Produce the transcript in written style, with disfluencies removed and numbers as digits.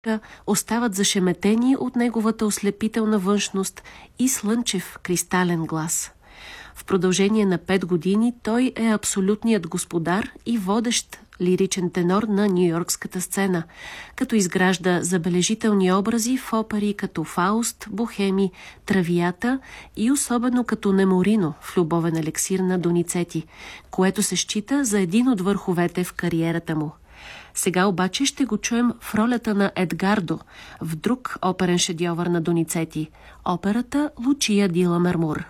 остават зашеметени от неговата ослепителна външност и слънчев кристален глас. В продължение на 5 години той е абсолютният господар и водещ лиричен тенор на нюйоркската сцена, като изгражда забележителни образи в опери като Фауст, Бохеми, Травията и особено като Неморино в Любовен елексир на Доницети, което се счита за един от върховете в кариерата му. Сега обаче ще го чуем в ролята на Едгардо в друг оперен шедьовър на Доницети – операта Лучия ди Ламермур.